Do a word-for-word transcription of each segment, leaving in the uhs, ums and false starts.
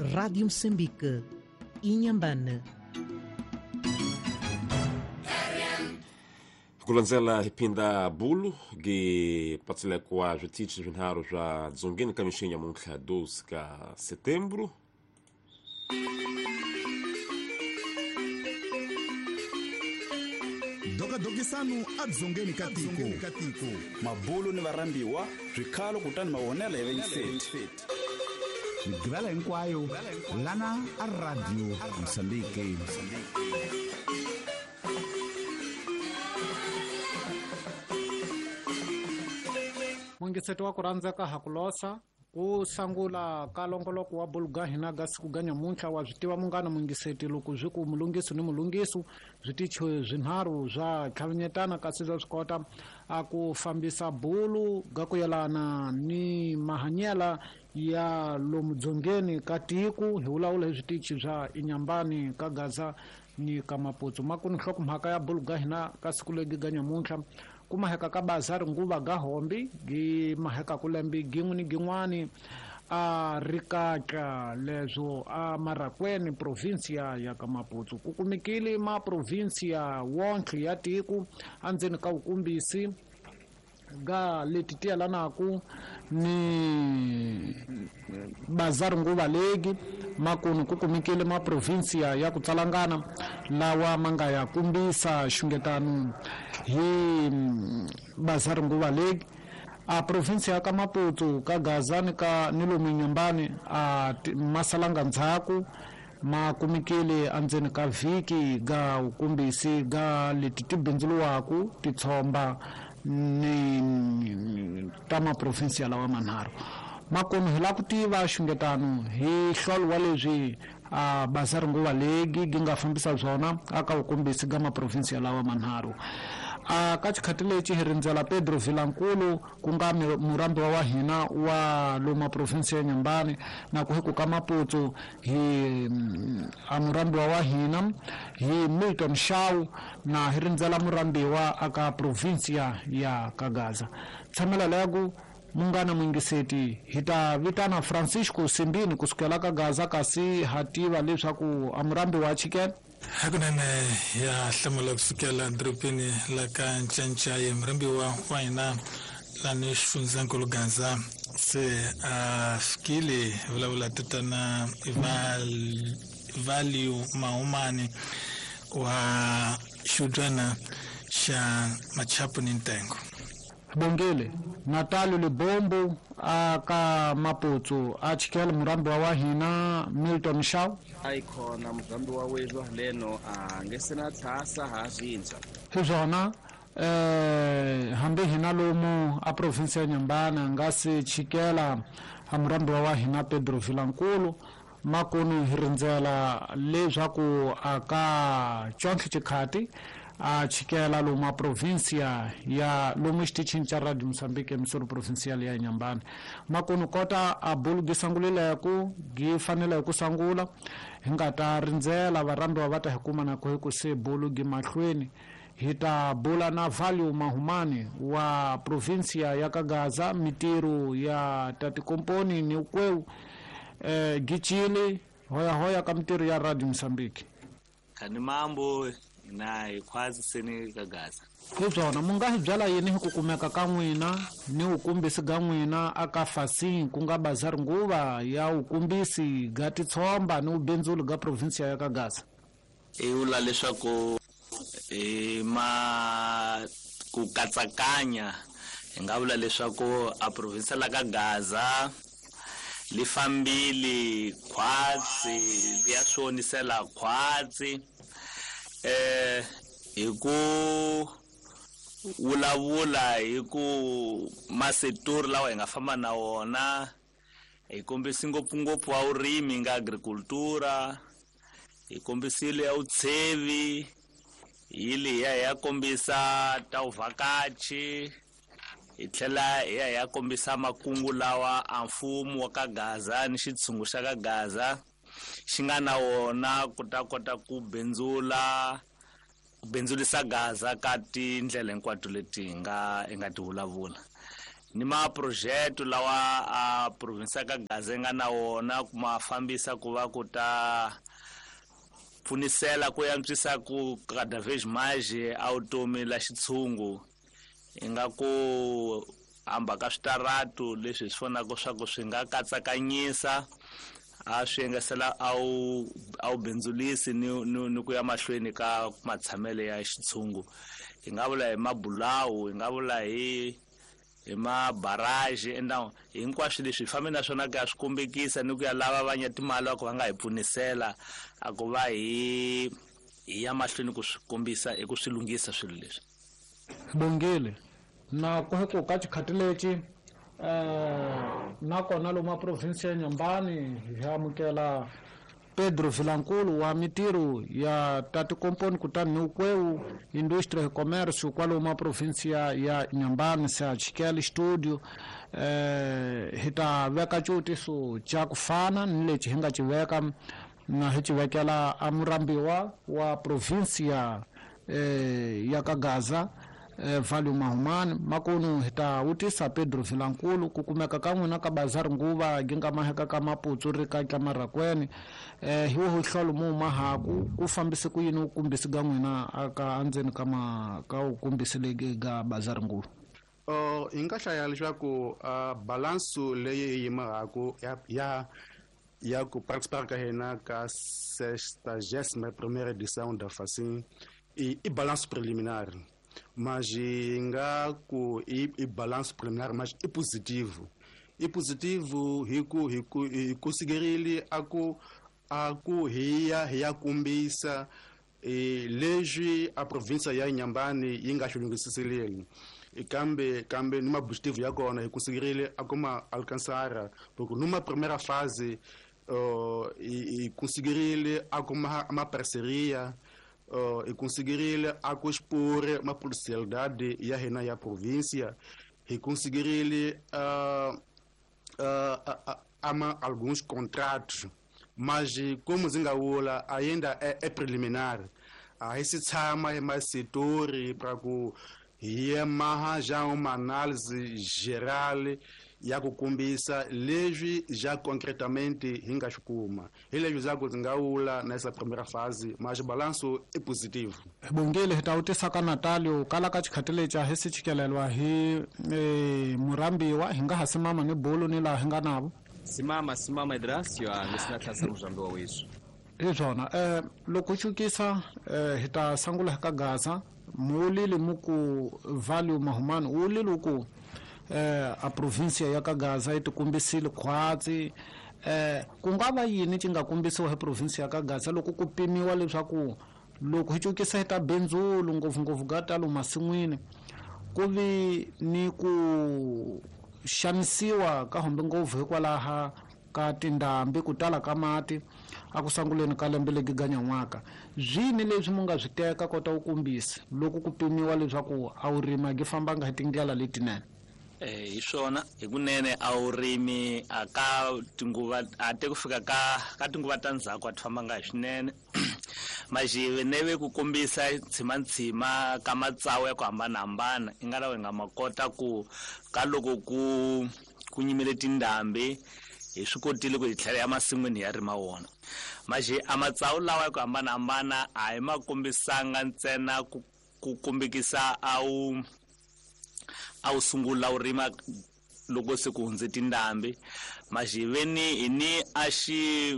Rádio Moçambique, Inhambane. Kulanzela hipinda bulu ge patsile kwa jutichi vinharo ja dzongeni kamishinya munkha doze ka setembro. Doka dokisanu adzongeni katiko katiko mabulu ni varambiwa zvikalo kutani mawonela evenseti migivela hinkwayo lana a radio Moçambique. Mungiseto wa kurandzeka hakulosa ku sangula ka longoloko wa buluga hina gasi kuganya muncha wa zvitiva mungana mungiseti luku zviku mulungisu ni mulungisu zviticho zvinharu zva khavinyetana kasi zva zvikota akufambisa bulu gakuyelana ni mahanyela ya lomudzongeni katiku hiulaula zvitichi zva inyambani kagaza ni kamaputsu makuni nhloko mhaka ya buluga hina kasi kulegiganya muncha kumaheka ka bazari nguva gahombi gi maheka kulembi gin'we ni gin'wani a rikatla lezo a marakweni provincia ya kamaputsu ku kumikile ma provincia wonke ya tiku andzeni ka ukumbisi ga leti tiyelanaku ni bazari nguva legi makunu ku kumikile ma provincia ya ku tsalangana lawa manga ya kumbisa xungetano hi bazari nguva legi a provincia ya kamaputsu ka gazani ka nilomu nyambani a masalanga ndzhaku ma kumikile andzeni ka vhiki ga ukumbisi ga leti tibindzuluwaku titshomba ni tama provincia lawa manharu makunu hi la ku tiva xungetano hi nhlolo wa leswi a bazari nguva legi gi nga fambisa byona aka ukumbisi ga maprovincia lawa manharu a ka xikhati lexi hi rindzela Pedro Vilankulu ku nga murambi wa hina wa loma provincia ya Nyambani na ku hiku ka Maputsu hi a murambi wa hina hi Milton Shaw na hi rindzela murambiwa aka provincia ya Kagaza tshamela lego mungana mwingiseti hita vitana Francisco Simbini kusukela ka Gaza kasi hativa leswaku amurambi wa chicken hakunene ya hlamula kusukela dropini la ka nchancha ya murambi wa waina la ni xifundzakulu Gaza se a fikile vulavula titana value mahumani wa xudwana xa machapu ni ntengo bongele Natali Libombo aka Maputsu a chikela murambi wa hina Milton Shaw aikhona murambi wa wezo leno angesena thasa hazinza hizona eh hambe hina lomu a provincia ya Nyambana ngasi chikela murambi wa hina Pedro Vilankulu makunu hirindzela leswaku aka chonhle chikhati a chikela loma provincia ya lomu xitichini cha Radio Moçambique emisoro provincial ya Nyambani makunu kota a bulu gi sangulile ku gi fanele ku sangula hi nga ta rindzela varambi va ta hikuma na ku hiku se bulu gi mahlweni hita bula na value mahumani wa provincia ya Kagaza mitiru ya tatikomponi ni ukweu eh, gichile hoya hoya ka mitiru ya Radio Moçambique kani mambo na ikwazi seni Kagaza hizona munga hi byala yini hi ku kumeka ka n'wina ni ukumbisi ga n'wina aka fasi ku nga bazari nguva ya ukumbisi ga titshomba ni ubindzulu ga provincia ya Kagaza e ula leswaku e ma ku katsakanya hi nga vula leswaku a provincia la Kagaza li fambili khwatsi ya swonisela khwatsi eh hiku vulavula hi ku maseturi lawa hi nga famba na wona hi kombisi ngopfungopfu wa urimi nga agricultura hi kombisile ya utshevi hili ya ya kombisa ta uvakachi hi tlhela hi ya ya kombisa makungu lawa a mfumo wa Kagaza ni xitshungu xa Kagaza xi nga na wona ku ta kota ku benzula ku benzulisa Gaza ka tindlela hinkwato leti nga nga ti vulavula ni maprojekto lawa a province ka Gaza nga na wona ku mafambisa ku va ku ta pfunisela ku yantswisa ku kadavage maji automi la xitshungu ingaku amba ka switaratu leswi swi fanaka swa ku swi nga katsakanyisa a swi engesela au au benzulisi ni ni ku ya mahlweni ka matshamele ya xitshungu hi nga vula hi mabulawu hi nga vula hi hi mabaraji enda hinkwaswo leswi hi fambe na swona ka swi kombekisa ni ku ya lava vanya timali ku va nga hi pfunisela a ku va hi hi ya mahlweni ku swi kombisa eku swi lunghisa swilo leswi bongile na ku heko ka chikhatileci eh na kona lo ma province ya Nyambani ya amukela Pedro Vilankulu wa mitiro ya tati komponi kutani ni ukweu industria e comércio kwa lo ma province ya, ya Nyambani sa chikela studio eh hita veka chutiso cha kufana ni leci hinga chiveka na hichi vekela amurambiwa wa province ya eh ya Kagaza eh, Vale Mahumani makunu hita utisa Pedro Vilankulu kukumeka kamwe na ka bazar nguva ginga maheka ka maputsu rika ka marakweni eh hiwo hohlolo mu mahaku ku fambise ku yini ukumbisi ga n'wina aka andzeni ka ma ka ukumbisi legi ga bazar nguva uh inga hlaya leswaku uh, balance leyi yi mahaku ya ya ya ku participar ka hina ka sexagésima primeira edição da Facim e, e balanço preliminar. Mas inga ku e, e balanço preliminar, mas é positivo. É positivo hiku hiku e conseguirile aku aku hia hia kumbisa e leji a província ya Nyambani inga shulungisisile. E cambe cambe numa positivo ya kona e conseguirile akuma alcançar porque numa primeira fase uh, e, e conseguirile akuma uma parceria Uh, e conseguirile a expor uma potencialidade e a rena e a província e conseguirile uh, uh, uh, uh, alguns contratos, mas como zingaula ainda é, é preliminar. A esse chama é mais setor para que e mais já uma análise geral e a kukumbisa leji já concretamente hinga shukuma ele já kuzingaula nessa primeira fase mas o balanço é positivo. Bongile hitautisa ka Natalio kala ka chikhatile cha hesi chikelelwa hi e, murambiwa hinga hasimama ni bolo ni la hinga nabo simama simama Idracio nisina tlasa mujambiwa wiso izona eh loko chukisa eh, hita sangula ka Gaza mulile muku Vale Mahumani ulile uku eh a província ya Kagaza itikumbisile khwatsi eh ku nga va yini ci nga kumbisiwa hi province ya Kagaza loko ku pimiwa leswaku loko hi cukisa hita benzulu ngopfungopfu gata lo masin'wini ku vi ni ku xanisiwa ka hombe ngopfu hikwalaha ka tindhambi ku tala ka mati a ku sanguleni ka lembe legi ganyan'waka zwini leswi mu nga swi teka kota ku kumbisa loko ku pimiwa leswaku a wu rima gi fambanga hi tindlela letinene eh hi swona hikunene a urimi aka tinguva ate ku fika ka ka tinguva ta ndzhaku a tifambanga hi swinene majive neve ku kombisa ntshima ka matsawu ya ku hambanahambana i nga lawa hi nga makota ku ka loko ku ku nyimile tindhambi hi swi kotile ku hi tlhela ya masin'wini ya rima wona maji a matsawu lawa ya ku hambanahambana a hi ma kombisanga ntsena ku ku kombekisa au a wu sungula u rima loko se ku hundze tindhambi majiveni ini a xi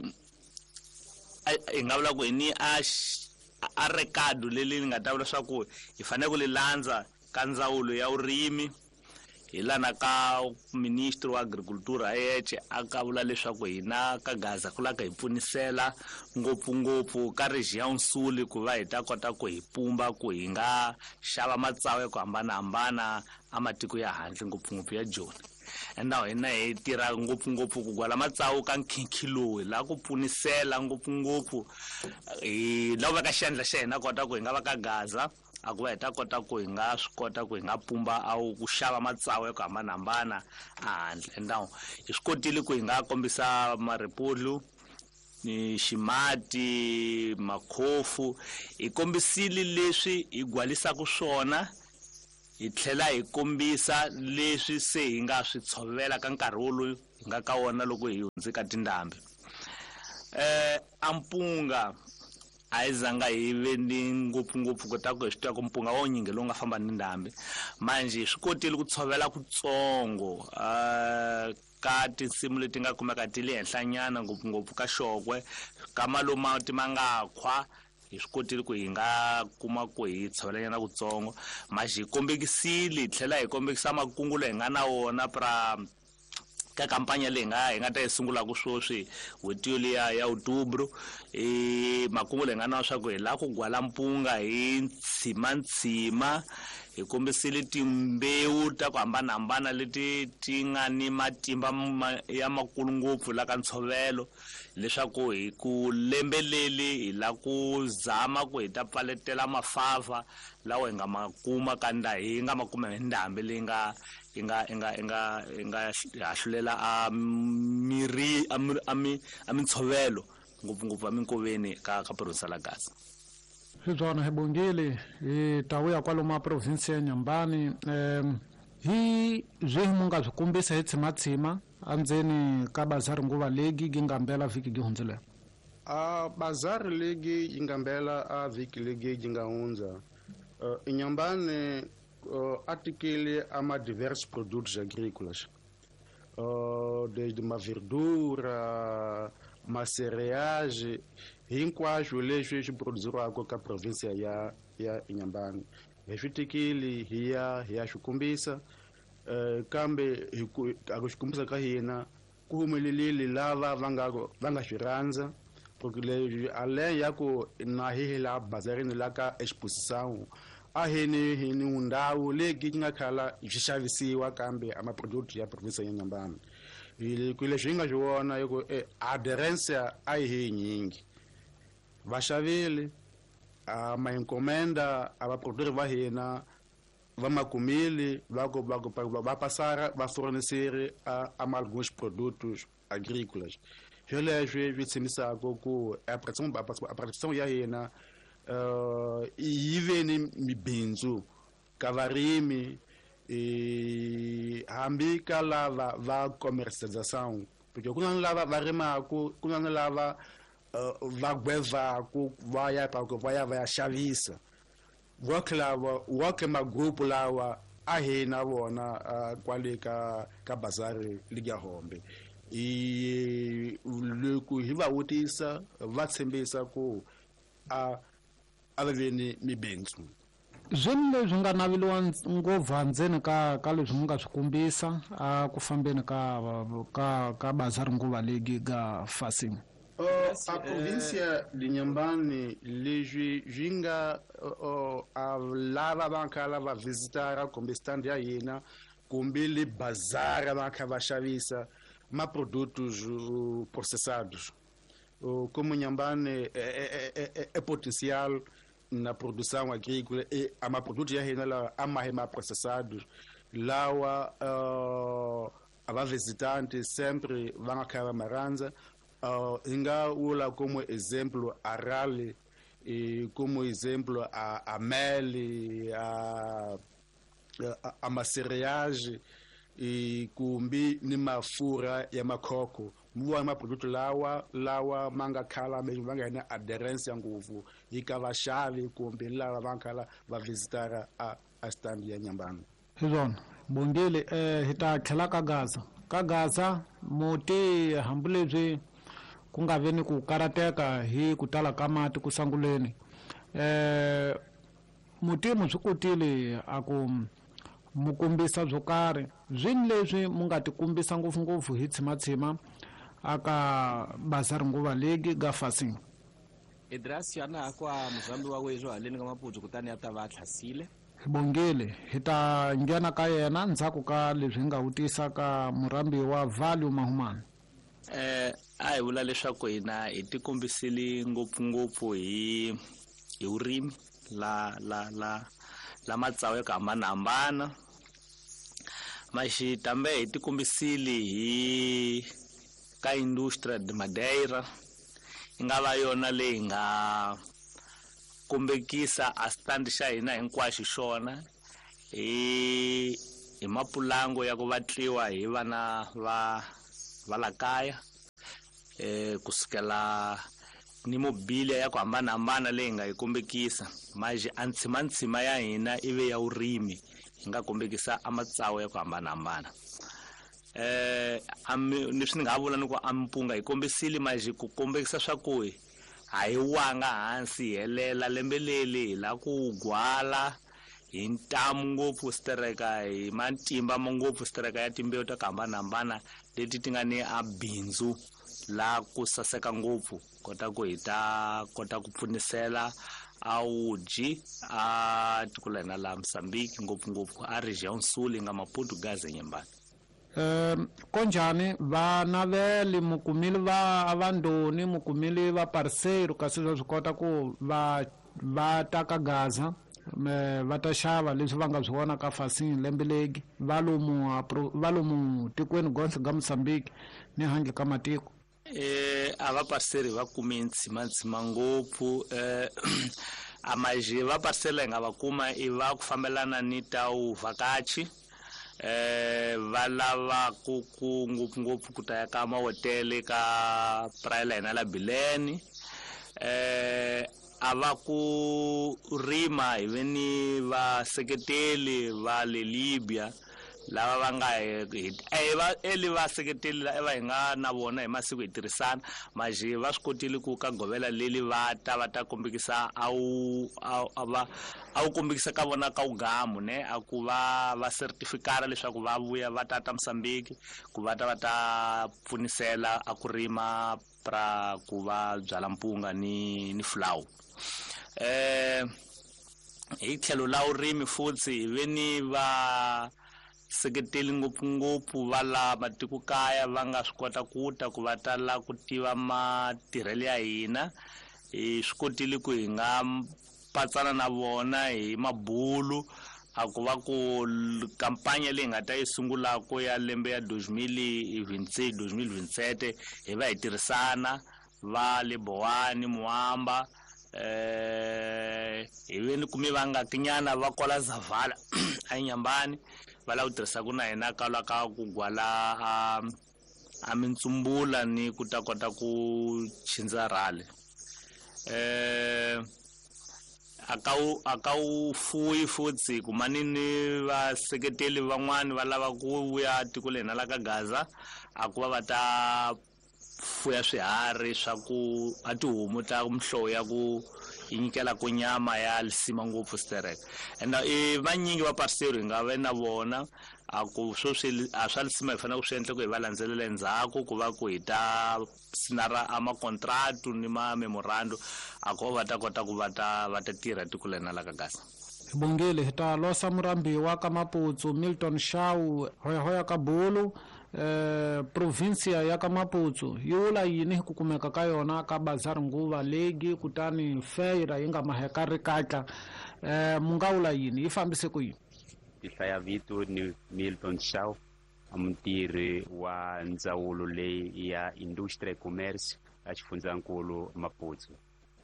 hi nga vula ku ini a a rekado leli nga ta vula swa ku hi fanele ku lilandza ka ndzawulo ya urimi hi lana ka ministro wa agricultura yeche aka vula leswaku hina ka Gaza ku la ka hi pfunisela ngopfungopfu ka region Nsuli ku va hi ta kota ku hi pumba ku hi nga xava matsawu ya ku hambanahambana a matiko ya handle ngopfungopfu ya Joni enda hina hi tirha ngopfungopfu ku gwala matsawu ka nkhinkhilowi la ku pfunisela ngopfungopfu hi la va ka xandla xa hina kota ku hi nga va ka Gaza a ku va hi ta kota ku hi nga swi kota ku hi nga pumba au ku xava matsawu ya ku hambanahambana a handle enda hi swi kotile ku hi nga kombisa maripodlu ni ximati makhofu hi kombisile leswi hi gwalisaku swona hi tlhela hi kombisa leswi se hi nga swi tshovela ka nkarhi wolowo hi nga ka wona loko hi hundze ka tindhambi. Eh ampunga a yi zanga hi ve ni ngopfungopfu kota ku hi swi tiva ku mpunga wa unyinge lowu nga famba ni ndhambi manje swi kotile ku tshovela kutsongo uh, ka tinsimu leti nga kumeka ti le henhlanyana ngopfungopfu ka Xokwe ka maloma ti manga khwa hi swi kotile ku hi nga kuma ku hi tshovelanyana kutsongo manje hi kombekisile hi tlhela hi kombekisa makungulo hi nga na wona pra ka kampanya leyi nga hi nga ta yi sungula ku swoswi wetiyo liya ya Outubro e makungulo hi nga na swa ku hi la ku gwala mpunga hi ntshima hi kombisile timbewu ta ku hambanahambana leti ti nga ni matimba ya makulu ngopfu la ka ntshovelo leswaku hi ku lembeleli hi la ku zama ku hi ta pfaletela mafafa lawa hi nga makuma ka nda hi nga makuma hi ndhambi leyi nga inga inga inga inga hahlulela a miri a mi a mintshovelo ngopfungopfu a minkoveni ka ka province la Gaza. Switswana hi bongile hi tawuya kwalomu province ya Nyambani em hi zwi munga byi kombisa hi tsimatsima andzeni ka bazari nguva legi gingambela viki gi hundzile. A bazari legi ingambela a viki legi ginga hundza uh, Nyambani uh, atikele ama diversos produtos agrícolas uh, desde uma verdura, uma cereais, hinkwaswo leswi swi produziriwaka ka província ya ya Inhambane hi swi tikile hi ya hi ya swi kombisa uh, kambe hi ku swi kombisa ka hina ku humelelile lava va nga va nga swi rhandza porque leswi além ya ku na hi la bazarini la ka exposição a hini hini ndhawu leyi nga khala swi xavisiwa kambe ama product ya province ya Nyambane hi ku leswi nga swiwona yoko adherence a hi nyingi vaxavili a ma encomenda aba produttori va hina va makumili va ku va passara va fornecere a alguns produtos agrícolas heleswi swi tshimisaka ku a produção ya hina uh, yiveni mibindzu ka varimi e hambi ka lava va comercialização porque kuna lava va rimaku kuna lava uh, va gwevaku va ya pa ku va ya va ya xavisa voklava woke magrupu lawa a hina vona uh, kwale ka ka bazari liga hombe i loku hi va vutisa va tshembisa ku a a veni mibindzu zwini leswi nga naviliwa ngopfu handzeni ka ka leswi mu nga swi kombisa a ku fambeni ka ka ka bazari nguva legi ga fasing uh, a província de Nyambane leswi swi nga uh, a lava va khala va visitara kumbe stand ya hina kumbe le bazara va kha va xavisa ma produtos uh, processados uh, como Nyambane é, é, é, é potencial na produção agrícola e a ma produtos ya hina la ama processados lawa uh, ava visitantes sempre vão acabar maranza uh, inga ula como exemplo a rally e como exemplo a a mel a a, a macereage e kumbi ni mafura ya makoko muwa ma produto lawa lawa manga khala mesmo vanga ina aderência nguvu ikava chave kumbi lava vankala va visitara a a stand ya Nyambane hizona bongile eh hita tlhela ka Gaza ka Gaza moti hambulebye ku nga veni ku karateka hi ku tala ka mati ku sanguleni eh mutimo swi kotile a ku mukombisa byo karhi zwini leswi mu nga ti kombisa ngopfungopfu hi tsimatsima aka bazari nguva legi ga fasing Edrasio ana kwa muzambi wa wezo haleni ka maputo kutani ata va thlasile bongile hita ngena ka yena ndzhaku ka leswi nga vutisa ka murambi wa Value Mahumani eh a hi vula leswaku hina hi ti kombisile ngopfungopfu hi hi urimi la la la la matsawu ya ku hambanahambana maxi tambe hi ti kombisile hi ka industria de Madeira yi nga va yona leyi nga kombekisa a stand xa hina hinkwaxi xona hi hi mapulango ya ku vatliwa hi vana va va la kaya eh kusukela ni mobilia ya ku hambanahambana leyi nga hi kombekisa maji antshima ya hina ive ya urimi hi nga kombekisa amatsawo ya ku hambanahambana eh ni swi nga vula ni ku ampunga hi kombisile maji ku kombekisa swa ku a hi wanga hansi helela lembe leli la ku gwala hi ntamu ngopfu stereka hi matimba ngopfu stereka ya timbewu ta ku hambanahambana leti ti nga ni abindzu la ku saseka ngopfu kota ku hi ta kota ku pfunisela a uji a tikulena la Mozambique ngopfungopfu a region sul nga Maputo Gaza eNyembane. Um konjani vana vele mukumili va avandoni mukumili va parceiro kasi swi kota ku va va ta ka Gaza va ta xava leswi va nga swi vona ka fasini lembe legi valomu valomu tikweni gonse ga Mozambique ni handle ka matiko. Eh ava parceiro va kumi ntsima ngopfu eh amaji va parcela nga va kuma i va ku fambelana ni tau vakachi eh va lava ku ku ngopfungopfu ku ta ya ka mahotele ka praela la Bileni eh ava ku rima hi veni va seketeli va le Libya lava va nga hi va eli va seketeli va hi nga na vona hi masiku hi tirhisana maji va swi kotile ku ka govela leli va ta va ta kombekisa au va au kombekisa ka vona ka ugamu ne a ku va va certificate leswaku va vuya va ta ta Mozambique ku va ta va ta pfunisela a ku rima pra ku va byala mpunga ni ni flower eh hi tlhelo la urimi futsi veni va seketeli ngopfungopfu va la matiko kaya va nga swi kota ku ta ku va tala ku tiva matirhelo ya hina hi swi kotile ku hi nga patsana na vona hi mabulu a ku va ku kampanya leyi nga ta yi sungula ko ya lembe ya two thousand twenty-six hi va hi tirhisana va le Bowani Muamba eh hi veni kumi va nga kinyana va kola Zavala a Nyambane va la ku tirhisa ku na hina ka la ka ku gwala a a mintsumbula ni ku ta kota ku chinza rale eh aka u aka u fuyi futsi ku manini va seketeli van'wani va lava ku vuya tiko lena la ka Gaza a ku va va ta fuya swiharhi swa ku a tihomu ta mhlovo ya ku inyikela ku nyama ya lisima ngopfu stereka and i vanyingi va parceiro nga va na vona a ku swo swi a swa lisima hi fanele ku swi endla ku hi va landzelela endzhaku ku va ku hi ta sinara ama contract ni ma memorandum a ku va ta kota ku va ta va ta tirha tiko lena la ka Gaza. Bongile hi ta losa murambiwa ka Maputsu Milton Shau hoya hoya ka Bulu eh provincia ya ka Maputsu yula yini ku kumeka ka yona ka bazar nguva legi kutani feira yinga maheka rikatla eh mungawula yini yi fambise ku yini. Ihlaya vito ni Milton Shau amtirhi wa ndzawulo leyi ya industry commerce a xifundzhankulu Maputsu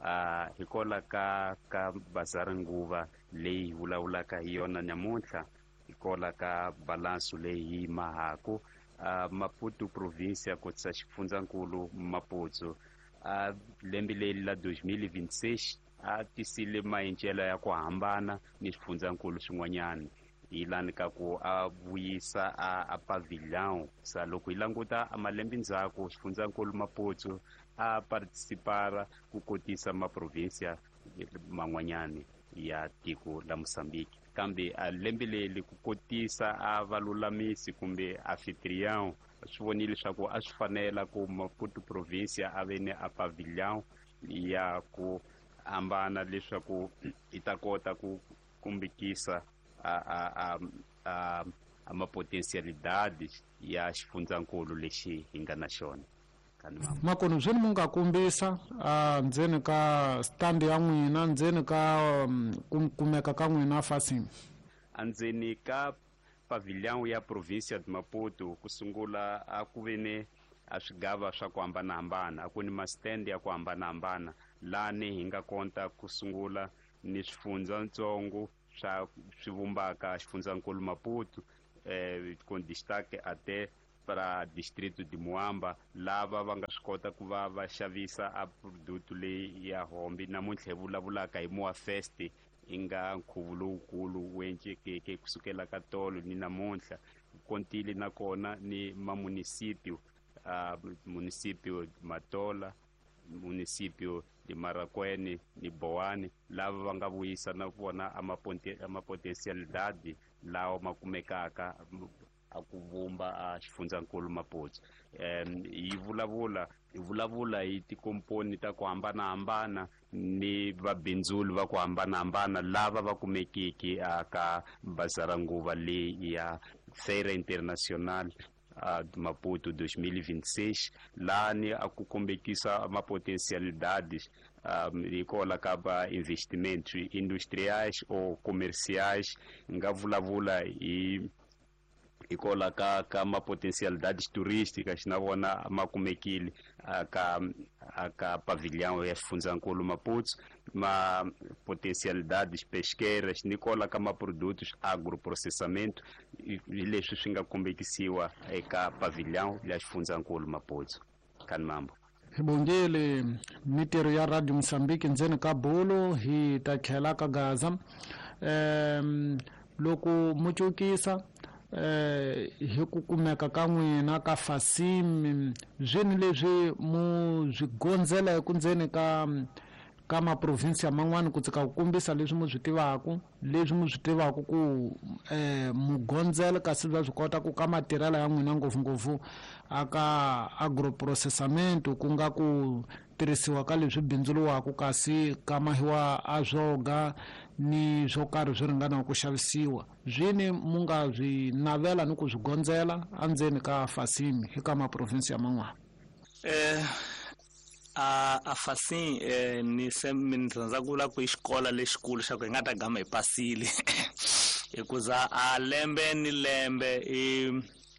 ah hikola ka ka bazar nguva leyi vulavulaka hi yona namuntlha hikola ka balance leyi mahaku Uh, Maputo provincia kotsa xifundzhankulu Maputsu a uh, lembe leli la two thousand twenty-six a uh, tisile maendlelo ya ku hambana ni swifundzhankulu swin'wanyana hi lani ka ku a uh, vuyisa a uh, pavilion sa loko hi languta malembe ndzhaku swifundzhankulu Maputsu a uh, participara ku kotisa maprovincia man'wanyana ya tiko la Mozambique kambe a lembe leli ku kotisa a valulamisi kumbe anfitrion swi vonile leswaku a swi fanela ku Maputo provincia a ve ni a pavilion ya ku hambana leswaku i ta kota ku kumbekisa a a a a mapotentialidade ya xifundzhankulu lexi hi nga na xona. Makonu byi mu nga kombisa a ndzeni ka stand ya n'wina ndzeni ka um, kumeka ka n'wina fasini andzeni ka pavilion ya provincia de Maputo ku sungula a ku veni a swigava swa ku hambanahambana a ku ni mastand ya ku hambanahambana lani hi nga konta ku sungula ni swifundzantsongo swa swi vumbaka xifundzankulu Maputo, eh, com destaque até para distrito de Moamba, lava va nga swi kota ku va va xavisa a product leyi ya hombi. Namuntlha hi vulavulaka hi Moa Fest i nga nkhuvo lowukulu wu encekeke kusukela ka tolo ni namuntlha, kontile nakona ni mamunicipio, uh, municipio Matola, municipio di Marakwene ni Boane, lava va nga vuyisa na vona amapotensialidade lawa ma kumekaka a ku vumba a xifundzankulu Maputo. Um, hi vulavula hi vulavula hi tikomponi ta ku hambanahambana ni vabindzuli va ku hambanahambana lava va kumekiki aka bazara nguva leyi ya Feira Internacional uh, Maputo dois mil e vinte e seis, lani a ku kombekisa amapotensialidades um, ikola ka ba investimentos industriais ou comerciais, nga vulavula hi ikola ka ka ma potencialidades turísticas na vona makumekile aka aka pavilhão ya xifundzankulu Maputo, ma potencialidades pesqueiras nikola ka ma produtos agroprocessamento, leswi swi nga kombekisiwa eka pavilhão ya xifundzankulu Maputo. Kanmambo Hibongele mitero ya Radio Mozambique ndzeni ka bolo hi ta tlhela ka Gaza. Um, loko mucukisa eh hi ku kumeka ka n'wina ka Fasimi, zwini leswi mu byi gondzela ku ndzeni ka ka ma province man'wana ku tsika ku kombisa leswi mu byi tivaku leswi mu byi tivaku ku eh mu gondzela kasi bya byi kota ku ka matirhela ya n'wina ngopfungopfu aka agroprocessamento ku nga ku tirhisiwa ka leswi bindzuluwaku kasi ka mahiwa a zoga ni swo karhi swi ringana ku xavisiwa. Zwini mu nga byi navela ni ku byi gondzela andzeni ka Fasimi eka maprovinsi ya man'wana? Eh a a Fasimi eh ni se mi rhandza ku vula ku i xikola lexikulu xa ku hi nga ta gama hi pasile hikuza a lembe ni lembe i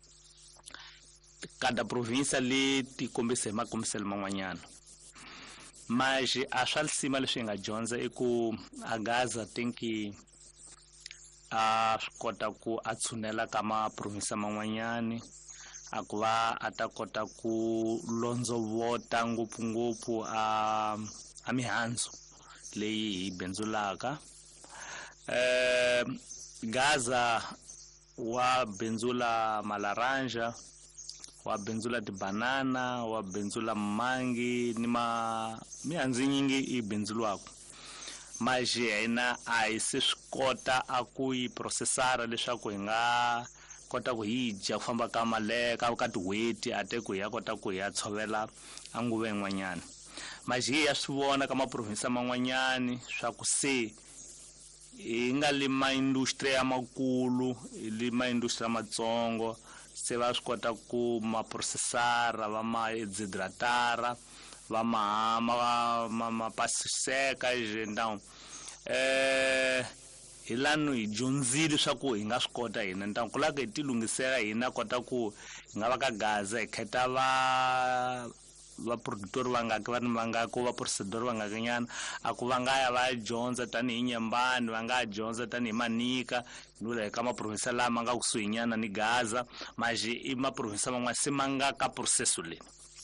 kada provinsa leti kombise makombiselo man'wanyana. Mas a swa lisima leswi hi nga dyondza i ku a Gaza tinki a swi kota ku a tshunela ka maprovinsa man'wanyani, a ku va a ta kota ku londzovota ngopfungopfu a a mihandzu leyi hi benzulaka. eh Gaza wa benzula malaranja, wa benzula tibanana, wa benzula mangi ni ma mihandzu nyingi i benzulwaka. Mas hina a hi se swi kota a ku yi processara leswaku hi nga kota ku yi dya ku famba ka maleka ka tiweti ate ku ya kota ku ya tshovela a nguva yin'wanyana. Mas hi ya swi vona ka maprovinsa man'wanyani swa ku se hi nga le ma industria makulu le ma industria matsongo se va swi kota ku ma processara va ma deshidratara va ma ma ma pasiseka então eh hilano hi dyondzile swa ku hi nga swi kota hina ntangu ku laka hi ti lungisela hina kota ku hi nga va ka Gaza hi kheta va va producer va nga va va nga ku va processor va nga kanyana a ku va nga ya va dyondza tani hi Nyambani, va nga dyondza tani hi Manika no le ka ma province la ma nga kusuhinyana ni Gaza, mas i ma province man'wana se ma nga ka processo leyi.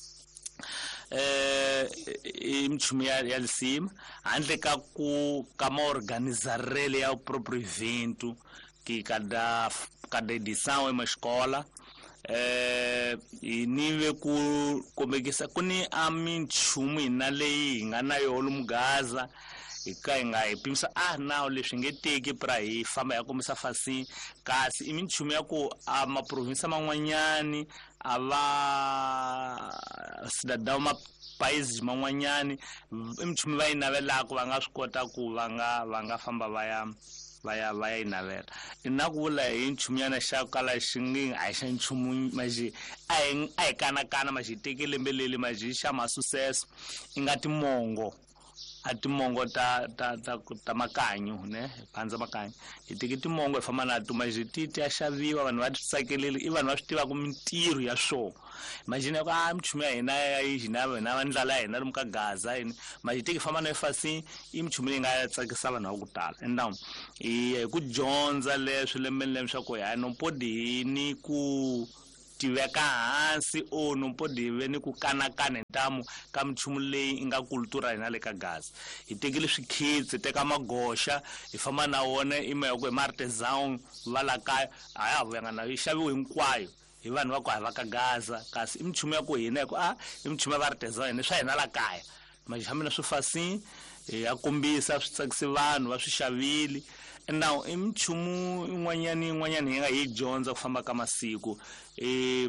eh i mchumi ya ya lisima handle ka ku ka ma organizarele ya proprio evento ki kada kada edição ema escola eh inive ku komekisa kuni a minchumu ina leyi nga na yo lomu Gaza ika nga ipimisa ah nawo leswi nge teki pra hi famba ya komisa Fasimi kasi i minchumu ya ku a ma province man'wanyani a va sidadawu ma países man'wanyani i minchumu va yinavelaka va nga swi kota ku va nga va nga famba va ya vaya vaya inavela ina ku vula hi nchumyana xa kala xingi a xa nchumu maji a hi a hi kana kana maji tekele mbelele maji xa ma success ingati mongo a timongo ta ta ta ta makanyo ne phanza makanyo hi teki timongo hi famba na to mas ti ti ya xaviwa vanhu va tsakelele i vanhu va swi tiva ku mintirho ya swona imagine ku a mchumu ya hina ya hina na va ndlala hina lomu ka Gaza yini mas hi teki famba na efasi i mchumu leyi nga tsakisa vanhu va ku tala and now hi ku dyondza leswi lembe lembe swa ku ya no podini ku tiveka hansi o no podive ni ku kanakana ntamu ka mchumu leyi inga kultura hina le ka Gaza hi tekile swikhitsi teka magosha hi famba na wona ime ku martezan vala ka aya vuya na yi xaviwe hinkwayo hi vanhu va ku hava ka Gaza kasi i mchumu ya ku hina ku a i mchumu va artezan swa hina la kaya majhamina swifasi ya kombisa swi tsakisi vanhu va swi xavile now i mchumu in'wanyani in'wanyani hi nga hi dyondza ku famba ka masiku eh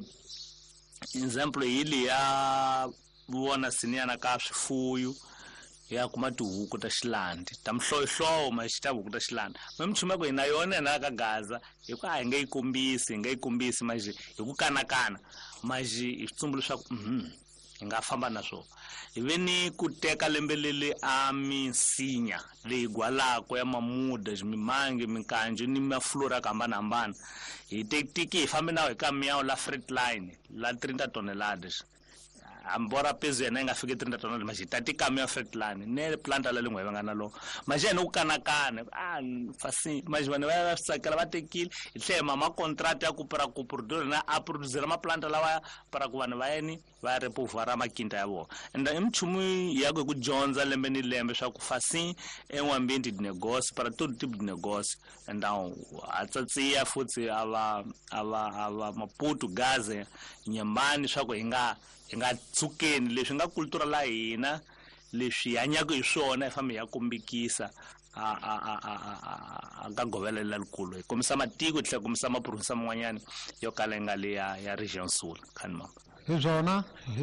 example hili ya vona siniyana ka swifuyo ya kuma tihuku ta xilandi ta mhlohloho ma xi ta huku ta xilandi ma mchumu ku hina yona na ka Gaza hi ku a hi nga yi kombisi hi nga yi kombisi maji hi ku kanakana maji i switsumbulo swa ku mhm hi nga famba na swona iveni ku teka lembelele a misinya leyi gwalako ya mamuda mimangi mikanjo ni maflora ka hambana hi teki hi fambe nawo hi ka miyawu la freight line la thirty toneladas ambora peso yena inga fike thirty toneladas maji tati ka miyawu freight line ne planta la lengwe nga na lo maji no kanakana ah fasi maji vana va tsakela va tekile hi tlhe mama contract ya ku para ku produce na a produce ma planta lawa para ku vanhu va yeni va repovara makinta ya vona and imchumu ya ku dyondza lembe ni lembe swa ku fasi en'wambini di negoce para todo tipo de negoce and now atsatsiya futsi ava ava ava Maputo Gaza Nyambani swa ku hinga hinga tsukeni leswi nga kultura la hina leswi hanyaka hi swona hi fambe ya kombekisa a a a a a ka govelela likulu hi komisa matiko tlhe komisa maprovinsa man'wanyana yo kala nga le ya ya region sul khanma hi zona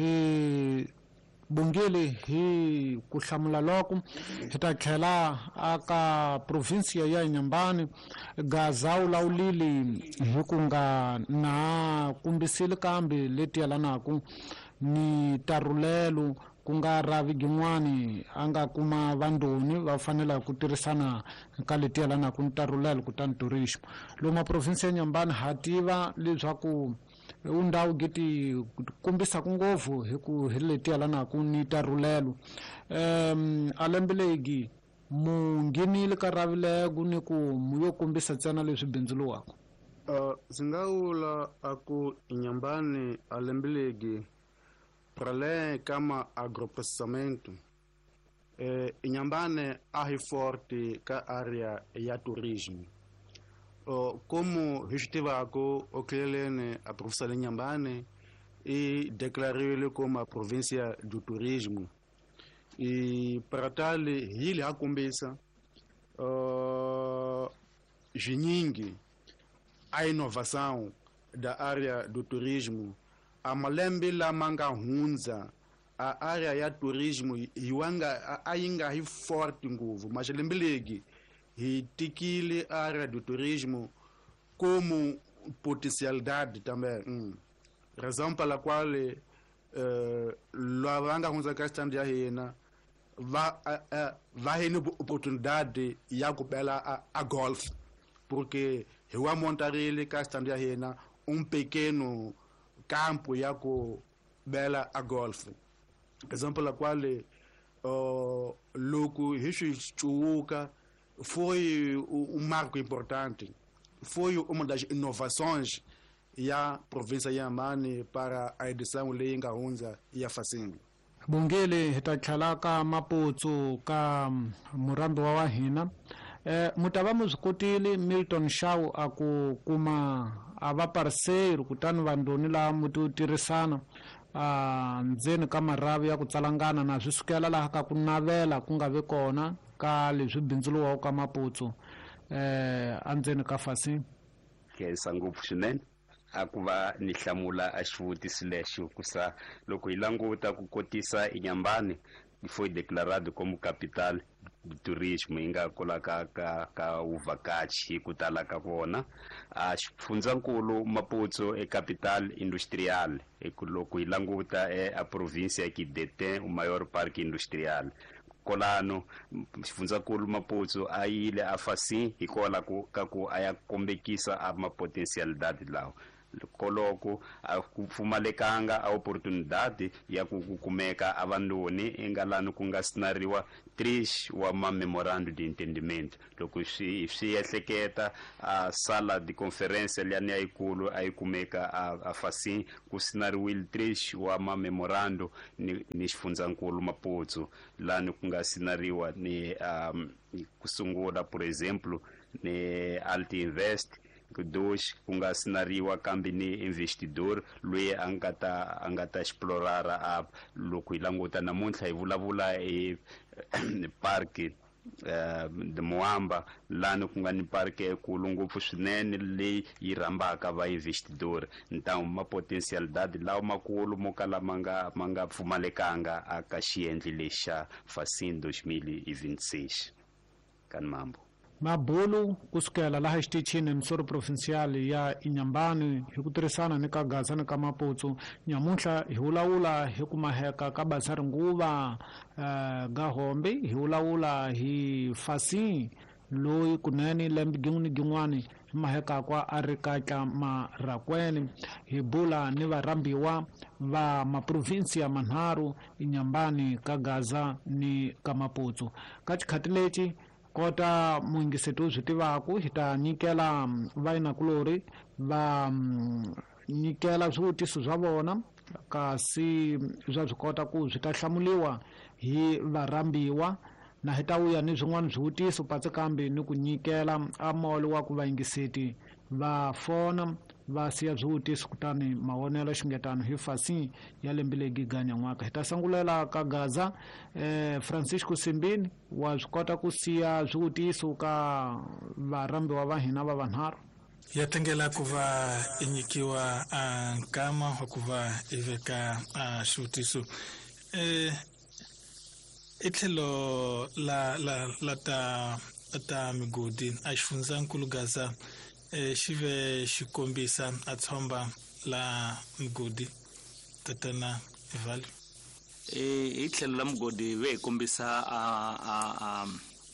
hi bungeli hi ku hlamula loko hi ta tlhela aka province ya Nyambani Gaza u lawulili hi ku nga na kumbisile kambe leti yelanaku ni tarulelo ku nga ravi gin'wani a nga kuma vandhoni va fanela ku tirhisana ka leti yelanaku ni tarulelo kutani tourism lomu maprovinsi ya Nyambani ha tiva leswaku undhawu giti kombisa ku ngopfu hi ku hi leti yelanaku ni tarulelo um alembelegi mu nginile ka ravilego ni ku mu yo kombisa ntsena leswi bindzuluwaka uh, ndzi nga vula a ku Nyambani alembelegi prale kama agroprocessamento eh, Nyambani a hi forte ka area ya turismo uh, como hi swi tivako oklelene a província de Nyambani e declaré como a província do turismo e para tal ele a começa uh, jiningi a inovação da área do turismo a malembe la manga hunza a área ya turismo iwanga ainga hi forte nguvu mas lembelegi hi tikile área do turismo como potencialidade também hum. razão pela qual uh, lavanga hunza ka stand ya hina va uh, va hina oportunidade ya ku bela a, a golf porque he wa montarele ka stand ya hina um pequeno campo ya ku bela a golf exemplo la qual uh, logo hischuka foi um marco importante foi uma das inovações ya província ya Nyambani para a edição lenga hunza ya fasini bungeli hi ta tlhela ka Maputo ka murambi wa wa hina eh mutava mu swikotile Milton Shaw a ku kuma a va parceiro kutani vandhoni la muti tirhisana a ndzeni ka maravi ya ku tsalangana na swisukela laha ka ku navela ku nga vi kona ka leswi bindzuluwaku ka Maputo eh andzeni ka fasi khensa ngopfu swinene a ku va ni hlamula a xivutisi lexo kusa loko hi languta ku kotisa Nyambani foi declarado como capital do turismo hi nga kula ka ka ka uvakachi hi ku tala ka vona a xifundzankulu Maputo e capital industrial e loko hi languta e a província que detém o maior parque industrial kolano xifundzankulu Maputo a yile a Fasin hikola ku ka ku aya kombekisa a mapotensialidade lawo koloko a ku pfumalekanga a opportunidade ya ku kumeka abandoni engalano ku nga sinariwa três wa ma memorando de entendimento loko swi swi ehleketa a sala de conferência liani ayikulu ayikumeka a, a Fasin ku sinariwile três wa ma memorando ni, ni xifundzankulu Maputo lani ku nga sinariwa ni um, kusungula por exemplo ni Alti Invest dois ku nga sinariwa kambe ni investidor loyi a nga ta a nga ta explorara a loko hi languta namuntlha hi vulavula hi parki uh, de Moamba lani ku nga ni parki ekulu ngopfu swinene leyi yi rhambaka va investidor ntamu mapotensialidade lawa makulu mo kala ma nga ma nga pfumalekanga aka xiendli lexi xa Fasin dois mil e vinte e seis kan mambo Mabulu kusukela laha xitichini Emisoro Provincial ya Inhambane hi ku tirhisana ni ka Gaza ni ka Maputo nyamuntlha hi wulawula hi ku maheka ka Basari Nguva uh, Gahombe hi wulawula hi Fasin loyi kunene lembe gin'wana gin'wana hi maheka kwa a ri ka Marakwene hi bula ni varambiwa va maprovinsia manharu Inhambane ka Gaza ni ka Maputo ka xikhati lexi kota muingiseti u swi tivaku hi ta nyikela vainakulori va nyikela swivutiso swa vona kasi swa swi kota ku swi ta hlamuliwa hi varambiwa na hi ta uya ni swin'wana swivutiso patsekambe ni ku nyikela a molo wa ku vaingiseti va fona va siya swivutiso kutani mawonelo xingetano hi Fasin ya lembe leyi giganya n'waka hi ta sangulela ka Gaza eh, Francisco Simbini wa swi kota ku siya swivutiso ka varambiwa va hina va vanharhu ya tengela ku va i nyikiwa a nkama wa ku va i veka a xivutiso eh, i tlhelo la, la, la ta, ta migodi a xifundzankulu Gaza eh, xive xikombisa a tshomba la migodi tatana Evali eh hi tlhelo la migodi ve kombisa a a a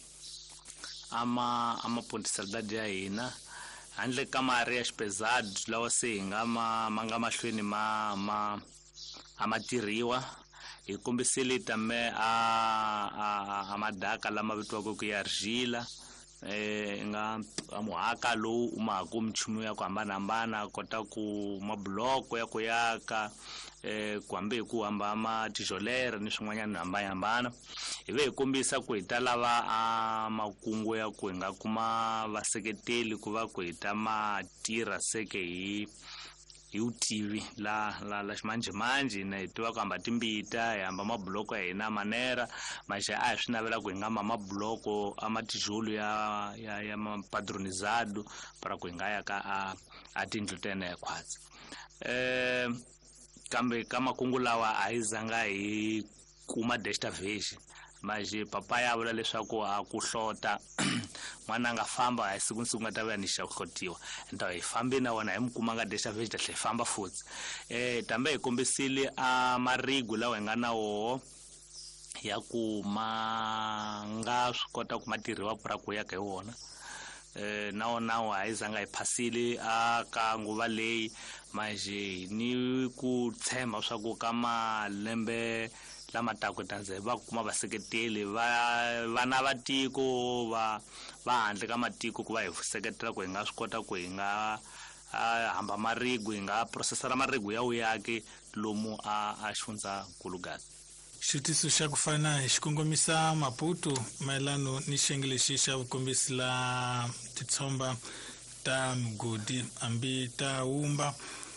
ama ama pontisalidade ya hina handle ka mari ya xipezado lawa se hi nga ma manga mahlweni ma ma amatirhiwa hi kombisile tame a a madaka lama vitiwaka ku ya argila eh nga amuhaka lowu umaku mchumu ya ku hambanahambana kota ku mabloko ya ku yaka eh kwambe ku hamba ma tijolere ni swin'wanyana hambana ive hi kombisa ku hita lava a makungu ya ku nga kuma vaseketeli ku va ku hita matirha seke hi hi U T V la la la ximanje manje na hitiva ku hamba timbita hi hamba mabloko ya hina manera maxa a hi swi navela ku hi nga mama bloko amatijulu ya ya ya padronizado para ku hi nga ya ka a a tindlu tena ya khwatsi eh kambe ka makungu lawa a hi zanga hi kuma destavation maje papa ya vula leswaku a ku hlota mwana nga famba hi siku siku nga ta va ni xa hlotiwa nta hi fambi na wona hi mukuma nga destavation hle famba futhi eh tambe hi kombisile a marigu lawa hi nga na wo ya ku ma nga swi kota ku matirhiwa pura ku ya ka wona eh nawo nawo a hi zanga hi phasile a ka nguva leyi maje ni ku tshemba swa ku ka malembe lama tako tanze va kuma vaseketeli va vana va tiko va va handle ka matiko ku va hi seketela ku hi nga swi kota ku hi nga hamba marigu hi nga processera marigu ya uyaki lomu a a xifundza nkulugazi xitiso xa ku fana hi xikongomisa Maputo mayelano ni xiyenge lexi xa vukombisi la titshomba ta migodi ambi ta wumba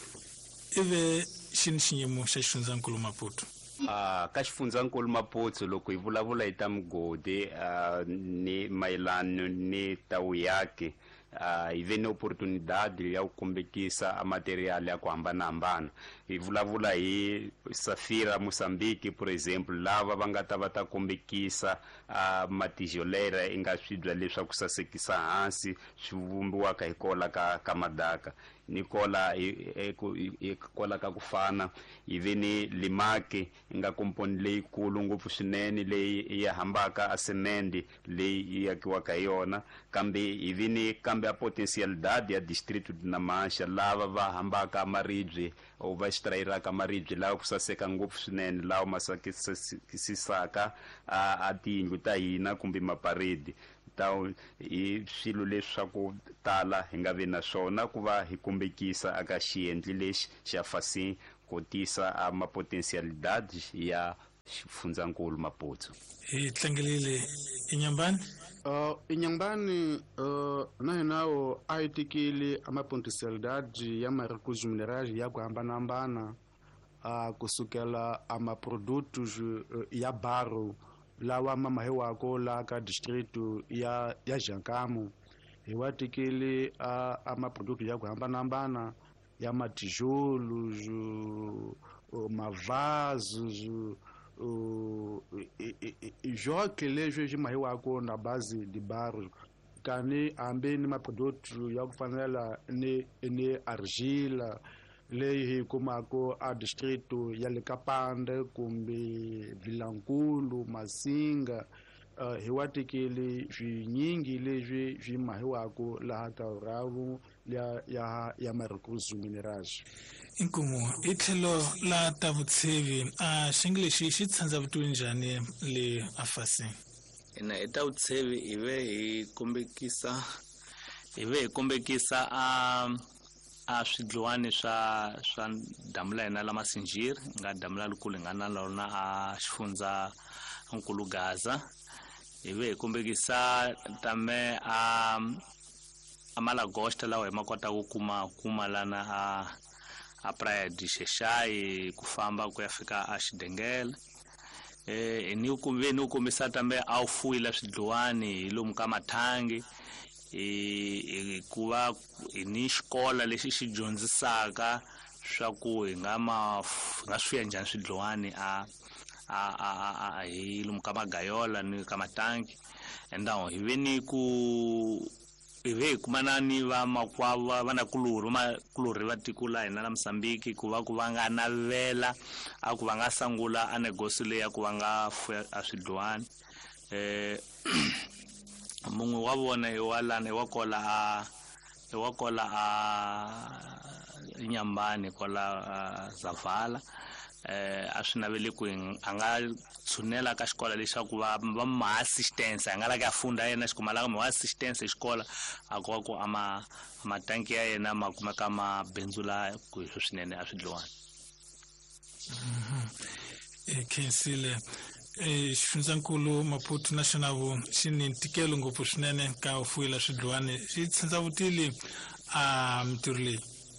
ive xini xiyimo xa xifundzankulu Maputo Uh, ka xifundzankulu Maputo loko hi vulavula hi ta migodi uh, ni mayelano ni ta uyaki uh, hi ve ni opportunidade ya ku kombekisa a material ya ku hambanahambana hi vulavula hi Safira Mozambique por exemplo lava va nga ta va ta kombekisa uh, matijolera i nga swibya leswaku sasekisa hansi swi vumbiwaka hi kola ka ka madaka ni kola i kola ka kufana ivini limaki nga compound leyi kulu ngopfu swinene leyi ya hambaka a semendi leyi yakiwaka yona kambe ivini kambe a potentialidade ya distrito na Mancha lava va hambaka maribye o va extrairaka maribye lawa ku saseka ngopfu swinene lawa masakisisaka a, a tiyindlu ta hina kumbe maparidi tawo i swilo leswaku tala hi nga vi na swona ku va hi kombekisa aka xiendli lexi xa Fasim ku tisa a mapotentialidade ya xifundzhankulu Maputo. Hi tlangelile Inyambani uh, Inyambani uh, na hinawo a hi tikile a mapotentialidade ya ma-recursos minerais ya ku hambanahambana uh, kusukela a ma-produtos uh, ya barro lawa mama hewako la ka distrito ya ya Jankamu hi watikile a a maproduto ya ku hambanahambana ya matijolo mavasos joke leswi swi mahiwako na base de barro kani ambe ni maproduto ya ku fanela ni ni argila leyi hi kumako a distrito ya le Kapande kumbe Vilankulu Masinga uh, hi watikile swinyingi leswi swi mahiwako laha ka ravu ya ya ya ma-recursos minerais. Inkumu itlhelo la ta vutshevi a xinglexi xi tshandza vutomi njhani le Fasim? ina eta vutshevi ive hi kombekisa ive hi kombekisa a a swidliwani swa swa damu la hina la Masinjiri nga damu la likulu nga na lona a xifundza nkulu Gaza ive hi kombekisa tame a a Malagosta lawa hi makota ku kuma kuma lana a a Praia de Xexai ku famba ku ya fika a Xidengele eh ni ukumve ni ukombisa tame a ufuila swidliwani lomu ka Mathangi e kuva ni xikola lexi xi dyondzisaka swa ku hi nga ma nga swi njhani swidliwani a a a hi lomu ka Magayola ni ka Matangi endawo hi veni ku ive kumana ni va makwava vana kuluru makuluri va tikula hina la Mozambique ku va ku va nga navela a ku va nga sangula a negosi leya ku va nga fuya a swidliwani eh mungu wa vona i walana i wakola a i wakola a Nyambani kola Zavala eh a swi navele ku a nga tshunela ka xikola leswaku va va ma assistance a nga la ka funda yena xikumala ma assistance xikola a ko ku ama matanki ya yena ma kuma ka ma benzula ku hi swinene a swidliwani. e khensile e xifundzankulu Maputo na xona vu xi ni ntikelo ngopfu swinene ka u fuwela swidliwani xi tshandza vutili a mintirho leyi.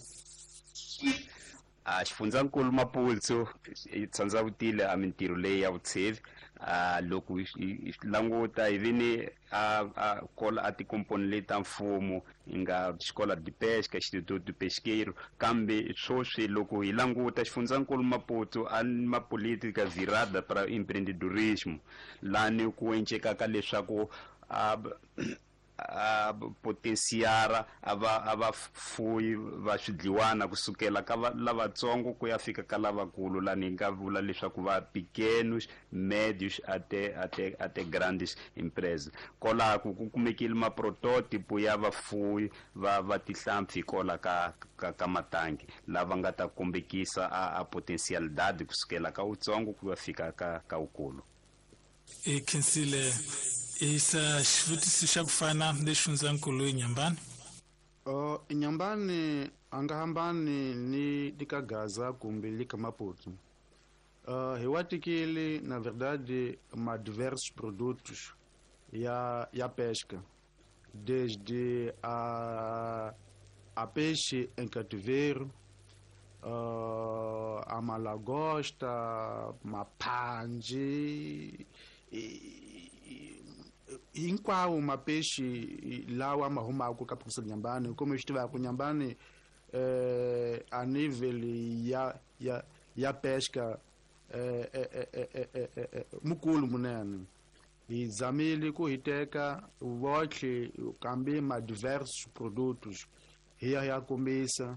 a xifundzankulu Maputo i tshandza vutile a mintirho leyi ya vutshevi a loko hi languta hi vini a a kola a tikomponi leti ta mfumo inga xikola de pesca Instituto de Pesqueiro kambe swoswi loko hi languta xifundzankulu Maputo a mapolitika virada para empreendedorismo lani ku encekaka leswaku a a potensiara ava ava fuyi va swidliwana kusukela ka lavatsongo ku ya fika ka lavakulu lani nga vula leswaku va pequenos médios até até até grandes empresas kola ku kumekile ma prototype ya vafuyi va va tihlampfi kola ka ka, ka Matangi lava nga ta kombekisa a, a potentialidade kusukela ka utsongo ku ya fika ka ka ukulu. e khensile isa xivutiso xa ku fana lexi xifundzankulu Inyambani. uh, Inyambani a nga hambani ni lika Gaza kumbe lika Maputo. uh, hi watikile na verdade ma diversos produtos ya ya pesca desde a a peixe em cativeiro, uh, a malagosta, mapanje hinkwawo mapeixe lawa ma humaka ka professor Nyambani como estive com Nyambani eh, a nível ya ya ya pesca eh, eh, eh, eh, eh, eh, mukulu munene e zamili ku hiteka votle kambe ma diversos produtos hi ya ya kombisa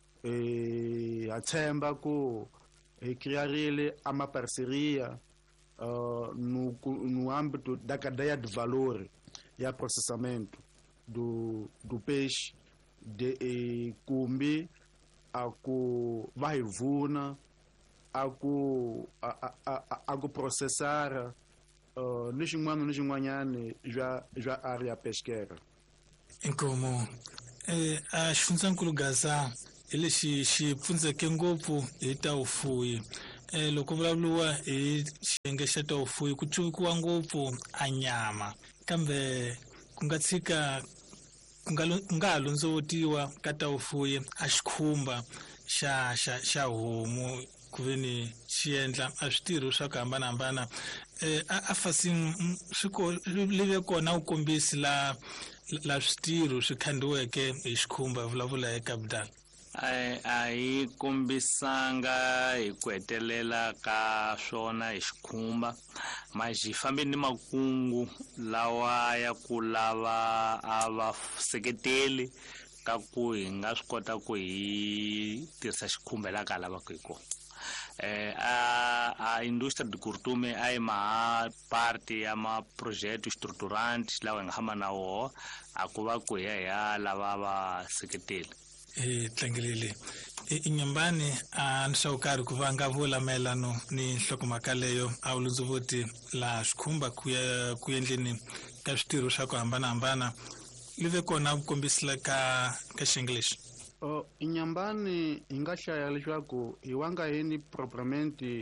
eh ha tshemba ku hi criarile ama parceria uh, no no âmbito da cadeia de valor e a processamento do do peixe de eh, kumbi a ku vai vuna a ku a a a ku processar uh, ni xin'wana ni xin'wanyani já já área pesqueira. Inkomo eh a xifundzankulu Gaza hi lexi xi pfundzeke ngopfu hi ta ufuyi eh loko vulavuriwa hi xiyenge xa ta ufuyi ku cukiwa ngopfu a nyama kambe ku nga tshika ku nga ku nga ha lundzutiwa ka ta ufuyi a xikhumba xa xa xa homu ku ve ni xi endla a switirhi swa ku hambanahambana eh a fasing swi ko live kona vukombisi la la switirho swi khandziweke hi xikhumba vulavula eka capital. a hi kombisanga hi ku hetelela ka swona hi xikhumba maxi fambe ni makungu lawa ya ku lava a va seketeli ka ku hi nga swi kota ku hi tirhisa xikhumba la ka lava ku hi kona eh a a industria de curtume ai ma parte ya ma progetto strutturante lawa nga hama na wo a ku va ku ya ya lava va seketeli eh tlangelele inyambani a nshawukari ku vanga vula mayelano ni nhlokomhaka leyo a wu lundzuvoti la swikhumba ku ya ku endleni ka switirho swa ku hambanahambana live kona vukombisile ka ka xinglish. Uh, inyambani hi nga hlaya leswaku hi wanga yini propriamente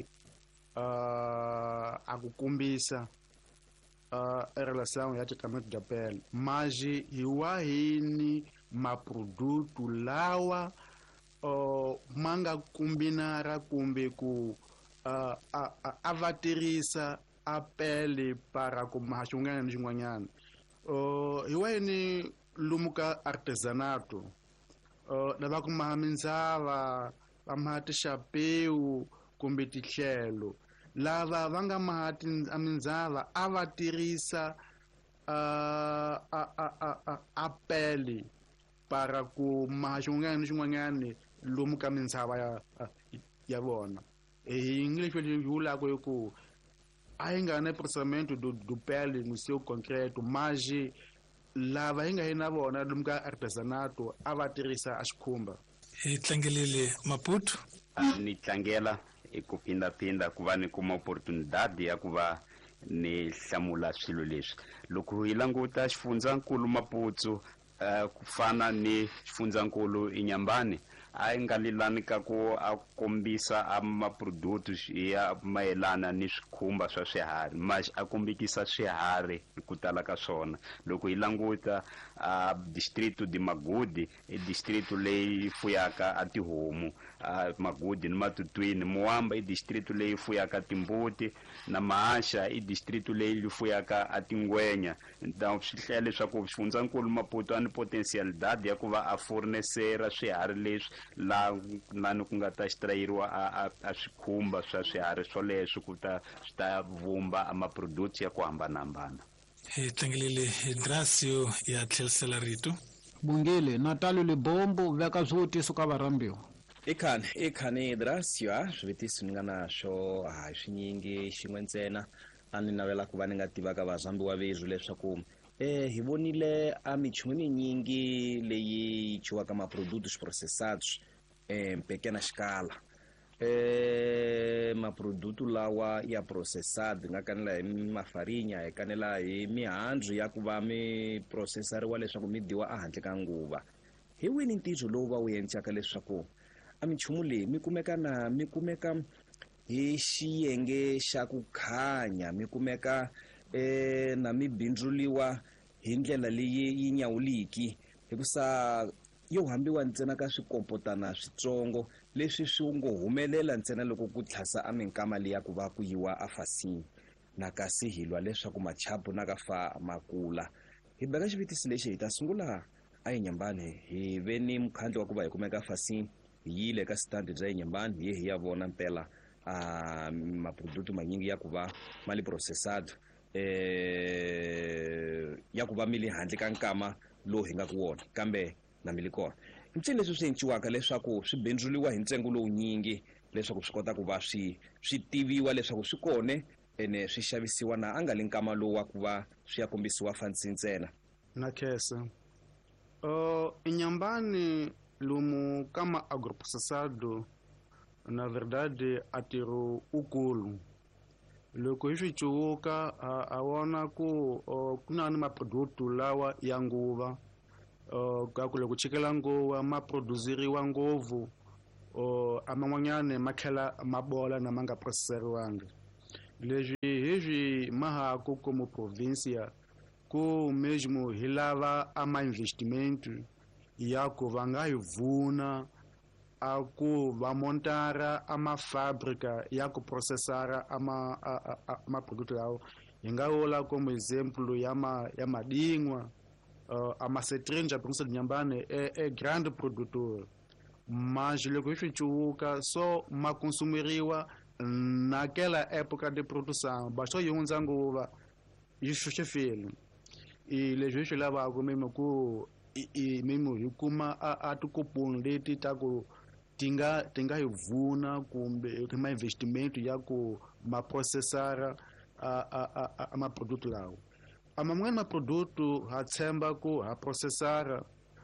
uh, a ku kombisa uh, e relação ya tratamento da pele mas hi wa yini maproduto lawa uh, ma nga kombinara kumbe ku uh, a, a, a va tirhisa a pele para ku maha xin'wana ni xin'wanyana uh, hi wa yini lomu ka artesanato Uh, lava ku maha mindzava va maha tixapeu kumbe tihlelo lava va nga maha mindzava a va tirhisa uh, a, a, a, a, a pele para ku maha xin'wanyana ni xin'wanyana lomu ka mindzava ya, ya vona hi inglês hi vulaka hi ku a hi nga na processamento do, do pele no seu concreto mas lava hi nga hi na vona lomu ka artesanato a va tirhisa a xikhumba. Hi tlangelile Maputo ni tlangela hi ku phindaphinda ku va ni kuma opportunidade ya ku va ni hlamula swilo leswi loko hi languta xifundzankulu Maputo uh, ku fana ni xifundzankulu Inyambani a hi nga lilani ka ku a kombisa a maproducts ya mayelana ni swikhumba swa swiharhi mas a kombekisa swiharhi hi ku tala ka swona loko hi languta a uh, distrito de Magudi i distrito leyi fuyaka a tihomu uh, Magudi ni Matutwini Muamba i distrito leyi fuyaka timbuti na Mahasha i distrito leyi fuyaka a tingwenya então swi hlaya leswaku xifundzankulu Maputo a ni potentialidade ya ku va a fornesera swiharhi leswi la lani ku nga ta extrayeriwa a a swikhumba swa swiharhi swoleswo ku ta swi ta vumba amaproducts ya ku hambanahambana. Hi tlangelile Hidrasio ya tlhelisela rito Bungile Natalo Lebombo veka swivutiso ka varambiwa ikhani ikhani Hidrasio a swivutiso ni nga na swo a swinyingi xin'we ntsena a ni navela ku va ni nga tivaka vazambiwa vezu leswaku eh hi vonile a michumu minyingi leyi chiwaka maproductos processados em pequena escala eh maproduto lawa ya processado nga kanela hi mafarinha hi kanela hi mihandzu ya ku va mi processariwa leswaku mi diwa a handle ka nguva hi wini ntizo lowu va wu endlaka leswaku a michumu leyi mi kumeka na mi kumeka hi xiyenge xa ku khanya mi kumeka eh na mi bindzuliwa hi ndlela leyi yi nyawuliki hikusa yo hambiwa ntsena ka swikompotana switsongo leswi swi ngo humelela ntsena loko ku tlhasa a minkama leya ku va ku yiwa a fasini na kasi hilwa leswaku machapu na ka fa makula hi beka xivitisi lexi hi ta sungula a Inyambani hi ve ni mkhandlo wa ku va hi kumeka fasini hi yile ka stand bya Inyambani hi hi ya vona mpela a maproducto manyingi ya ku va mali processado eh ya ku va mili handle ka nkama lo hi nga ku wona kambe na milikona ncini leswi swi endliwaka leswaku swi bindzuliwa hi ntsengo lowunyingi leswaku swi kota ku va swi swi tiviwa leswaku swi kone ene swi xavisiwa na a nga le nkama lowu wa ku va swi ya kombisiwa fansi ntsena na khesa uh, Inhambane lomu kama agroprocessado na verdade atiro ukulu loko hi swi cuvuka a vona ku uh, ku na ni maproductu lawa ya nguva uh, ka ku loko chikela nguva ma produziriwa ngopfu uh, aman'wanyana ma tlhela ma bola na ma nga processeriwanga leswi hizwi mahaku como província ku mesmo hi lava ama investimento ya ku va nga hi vuna a ku va montara ama fábrica ya ku processara ama ama produto lawo hi nga vula como exemplo ya ma ya madingwa uh, ama setrinja província de Inhambane é, é grande produtor mas loko hi swi cuvuka so ma consumeriwa naquela época de produção bastou ir uns nguva isso se fez e leswi swi lavaka mesmo ku i mesmo hi kuma a a tikuponi leti ta ku tinga tinga hi vuna kumbe ma investimento ya ku ma processara a a a ma produto lawo ama mwana ma produto ha tshemba ku ha processara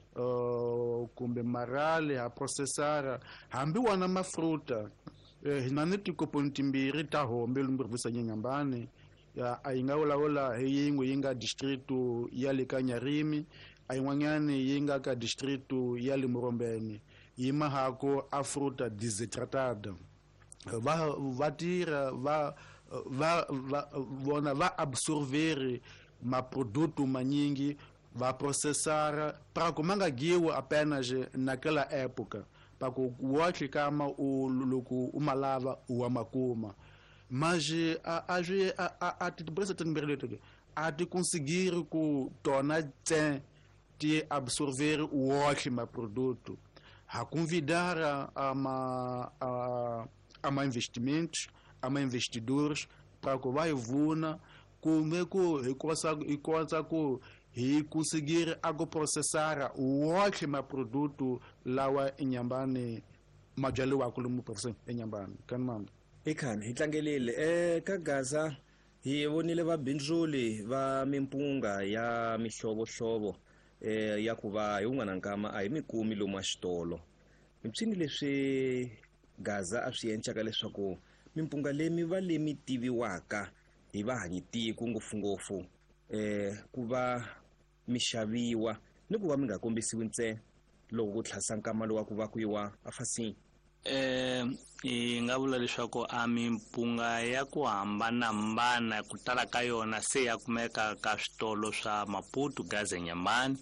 uh, kumbe marale ha processara hambi wana ma fruta eh, hina ni tikuponi timbirhi ta hombe lomu província ya Inhambane ya a yi nga vulavula hi yin'we yi nga distrito ya le ka Nyarimi a yin'wanyani yi nga ka distrito ya le Murombeni yi mahako a fruta desidratada va va tira va va va vona va absorvere ma produto manyingi va processara para ku manga giwa apenas naquela época para ku wote kama u loko umalava u makuma mas a a a a ti presta também a ti conseguir ku tornar tem de absorver o ótimo produto a convidar a ma a a ma investimentos a ma investidores para que vai vuna como é que e coisa e coisa que e conseguir agroprocessar o ótimo produto lá em Inhambane majali wa kulumu percent Inhambane kanmama ikhani hi tlangelile eh ka Gaza hi vonile vabindzuli va mimpunga ya mihlovohlovo eh ya ku va hi un'wana nkama a hi mikumi lomu a xitolo mitsini leswi Gaza a swi endlaka leswaku mimpunga leyi va lemi tiviwaka hi vahanyitiko ngopfungopfu eh ku va mixaviwa ni ku va mi nga kombisiwi ntsena loko ku tlhasa nkama lowa ku va ku yiwa afasini eh hi nga vula leswaku a mimpunga ya ku hambanahambana ku tala ka yona se ya kumeka ka switolo swa Maputo Gaza Inhambane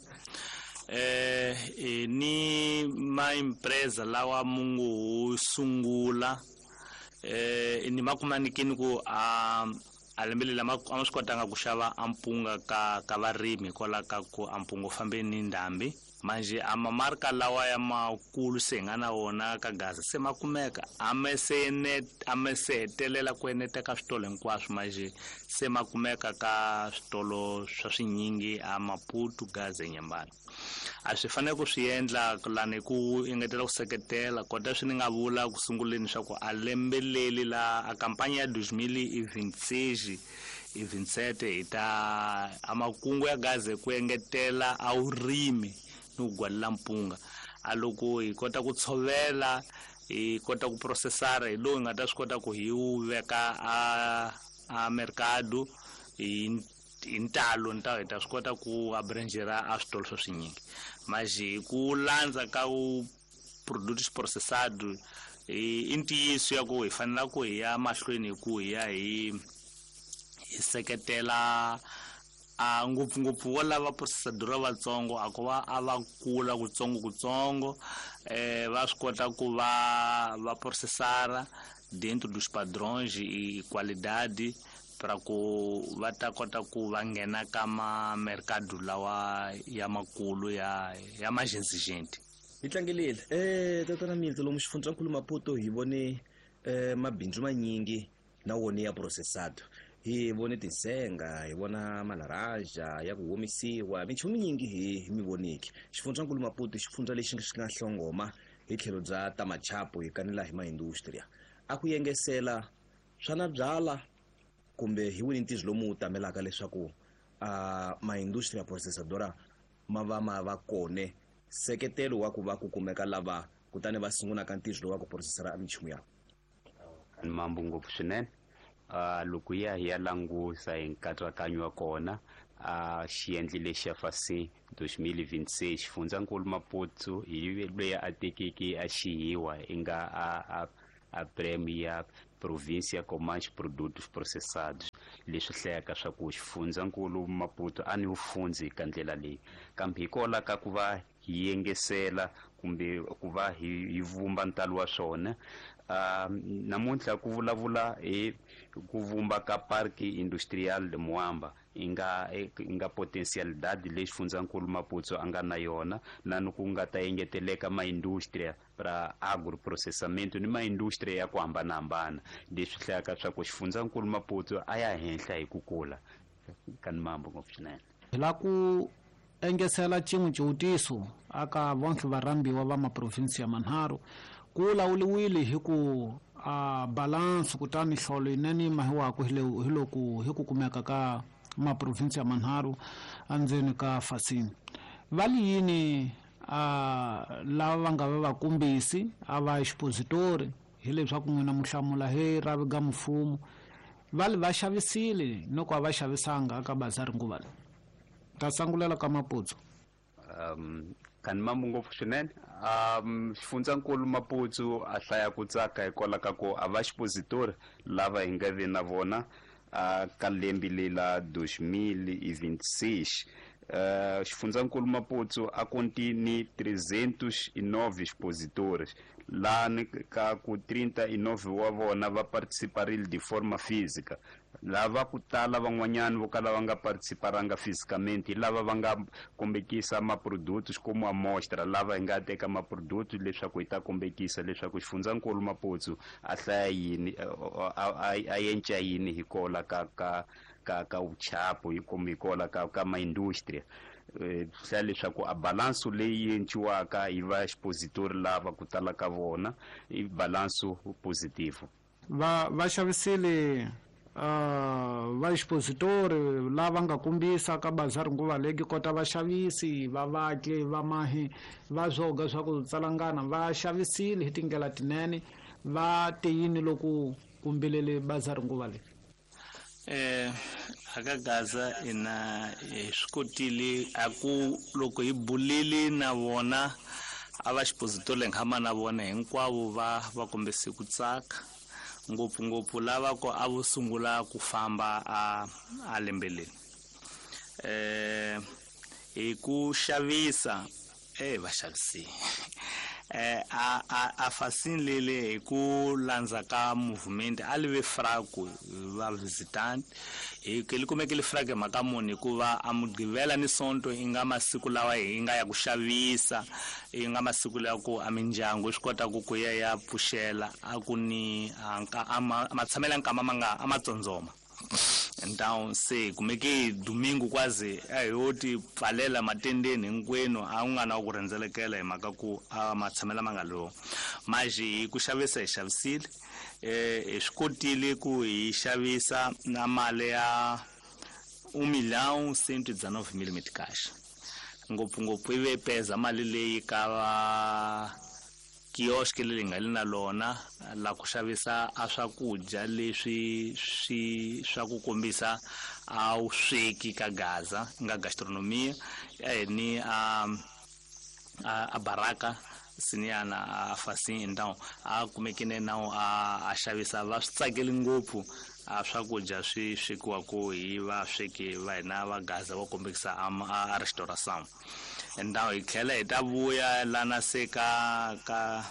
eh ni ma empresa lawa mungu sungula eh ni makumanikini ku a alembele lama a swi kotanga ku xava ampunga ka ka varimi kola ka ku ampungo fambeni ndambi manje amamarka lawa ya makulu se nga na wona ka Gaza se makumeka amesene amesetelela ku eneta ka switolo hinkwaswo manje se makumeka ka switolo swa swinyingi a Maputo Gaza Inhambane a swi fanele ku swi endla lani ku engetela ku seketela kota swi nga vula ku sunguleni swa ku alembeleli la a kampanya ya dois mil e vinte e seis e vinte e sete ita amakungu ya Gaza ku engetela a urimi no gwala mpunga a loko hi kota ku tshovela hi kota ku processara hi lo nga ta swi kota ku hi u veka a a mercado hi intalo nta ta swi kota ku abrangera a switolo swa swinyingi mas ku landza ka u produtos processado i ntiyiso ya ku hi fanela ku hi ya mahlweni ku hi ya hi hi seketela a ngopfungopfu wo lava processador vatsongo a ku va a va kula kutsongo kutsongo eh va swi kota ku va va processara dentro dos padrões e qualidade para ku va ta kota ku va nghena ka ma mercado lawa ya makulu ya ya magenzi gente hi tlangelile eh tatana Mintso lomu xifundzakulu Maputo hi vone eh mabindzu manyingi na wona ya processado hi vone tisenga hi vona malaraja ya ku humisiwa minchumu nyingi hi mi voniki xifundzankulu Maputo xifundza lexi xi nga hlongoma hi tlhelo bya tamachapo hi kanela hi maindustria a ku yengesela swana byala kumbe hi wini ntizi lomu tamelaka leswaku a maindustria processadora ma va ma va kone seketelo wa ku va ku kumeka lava kutani va sungula ka ntizi lowa ku processera minchumu ya mambo ngopfu swinene uh, loko ya hi ya langusa hi nkatsakanyo wa kona a xiendli lexi ya fasi twenty twenty-six xifundzankulu Maputo hi loyi a tekeke a xihiwa i nga a, a, a premier província com mais produtos processados leswi hlayaka swa ku xifundzankulu Maputo a ni ufundzi ka ndlela leyi kambe hikola ka ku va hi yengesela kumbe ku va hi vumba ntalo wa swona Uh, namuntlha ku vulavula hi ku vumba ka park industrial de Moamba inga inga potentialidade leyi xifundzankulu Maputo anga na yona lani ku nga ta engeteleka ma industria para agroprocessamento ni ma industria ya ku hambanahambana leswi hlayaka swa ku xifundzankulu Maputo a ya henhla hi ku kula kan mambo ngopfu swinene la ku engesela chin'we ciwutiso aka vontlhe varambiwa va maprovinsi ya manharhu ku lawuliwile hi ku a balance kutani nhlolo inene mahiwaku hi loko hi ku kumeka ka maprovinsi ya manharhu andzeni ka fasini vali yini a lava va nga va vakumbisi a va expositori hi leswaku n'wina muhlamula hi raviga mfumo vali va xavisile loko a va xavisanga aka bazari nguva leyi ta sangulela ka Maputo um kan mambo ngopfu swinene um xifundzankulu Maputo a hlaya ku tsaka hikola ka ku a va expositori lava hi nga ve na vona uh, ka lembi lela twenty twenty-six uh, xifundzankulu Maputo a kontini trezentos e nove expositores lani ka ku trinta e nove wa vona va participarile de forma física lava ku tala van'wanyani vo kala va nga participaranga fisicamente lava va nga kombekisa maprodutos como amostra lava hi nga teka maprodutos leswaku hi ta kombekisa leswaku xifundzankulu Maputo a hlaya yini a yenca yini hi kola ka ka ka ka uchapo hi kumbe kola ka ka ma industria hlaya leswaku a balance leyi yenciwaka hi va expositori lava ku tala ka vona i balance positivo va va xavisile uh, va expositori lava nga kombisa ka bazari nguva leki kota vaxavisi vavaki va mahi va zoga swa ku tsalangana va xavisile hi tindlela tinene va teyini loko kumbelele bazari nguva leyi eh aka Gaza ina swi kotile aku loko hi bulile na vona a va expositori nghama na vona hinkwavo va va kombise ku tsaka ngopfungopfu lava ko a vo sungula ku famba a a lembeleni eh hi ku xavisa eh va xavisi eh a a a fasini lele hi ku landza ka movement a live fraku va visitant hi ke likumeke le frage makamoni kuva amugivela ni sonto inga masiku lawa hinga ya ku xavisa inga masiku lawa ku aminjango swi kota ku ku ya ya pushela a ku ni anka amatsamela nkama manga amatsonzoma então se kumeke domingo quase ayoti pfalela matendeni hinkwenu a nga na ku rhendzelekela hi maka ku a matshamela mangalo maji ku xavisa hi xavisile eh swi kotile ku hi xavisa na mali ya um milhão cento e dezenove mil meticais ngopfungopfu ive peza mali leyi ka va kioski leyi nga lina lona la ku xavisa a swakudya leswi swi swa ku kombisa a usweki ka Gaza nga gastronomia ni a a baraka siniana a fasin então a kumekene nawo a xavisa va swi tsakeli ngopfu a swakudya swi swekiwa ku hi va sweki va hina va Gaza va kombisa a restaurant então hi tlhela hi ta vuya lana se ka ka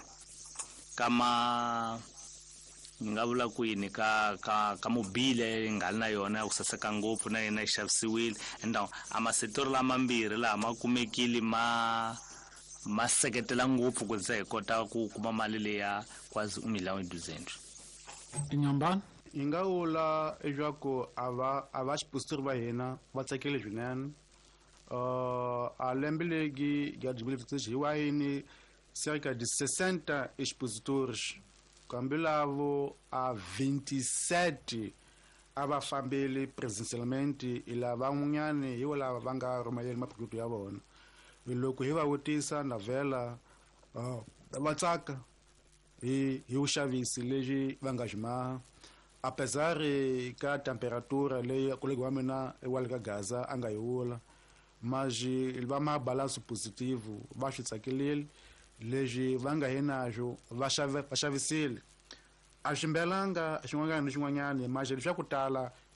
kama ni nga vula ku yini ka ka ka mobile nga na yona ku saseka ngopfu na yena xavisiwile então amasetori lama mbirhi laha ma kumekile ma ma seketela ngopfu ku ze hi kota ku kuma mali leya quase um milhão e duzentos inyambani hi nga vula leswaku a va a va xipositori va hina va tsakile swinene. Uh, a lembe legi ya double e hi wayini cerca de sessenta expositores, kambe lavo a ventisete a va fambeli presencialmente i lava van'wanyani hi lava va nga rhumeleli maproduct ya vona. Loko hi va vutisa na vhela uh, va tsaka hi hi vuxavisi lebyi va nga byi maha, apesar ka temperatura leyi kolegi wa mina wa le ka Gaza a nga yi vula, mas va ma balance positivo va swi tsakelile leswi va nga hi nazwo va xavisile. A swi mbelanga xin'wanyana ni xin'wanyana mas leswi swa ku tala